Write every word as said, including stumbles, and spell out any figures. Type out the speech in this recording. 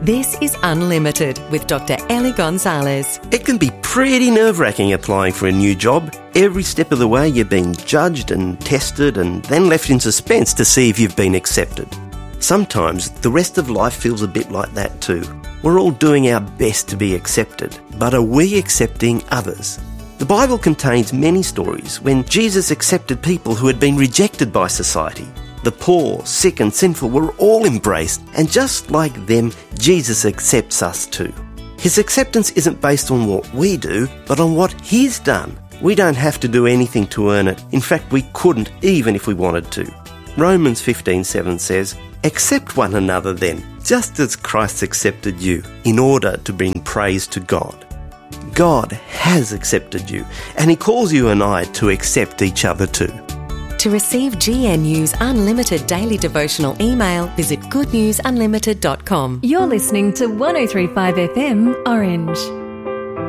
This is Unlimited with Doctor Ellie Gonzalez. It can be pretty nerve-wracking applying for a new job. Every step of the way you're being judged and tested and then left in suspense to see if you've been accepted. Sometimes the rest of life feels a bit like that too. We're all doing our best to be accepted, but are we accepting others? The Bible contains many stories when Jesus accepted people who had been rejected by society. The poor, sick and sinful were all embraced, and just like them, Jesus accepts us too. His acceptance isn't based on what we do, but on what He's done. We don't have to do anything to earn it. In fact, we couldn't, even if we wanted to. Romans fifteen seven says, "Accept one another then, just as Christ accepted you, in order to bring praise to God." God has accepted you, and He calls you and I to accept each other too. To receive G N U's unlimited daily devotional email, visit good news unlimited dot com. You're listening to one oh three point five F M Orange.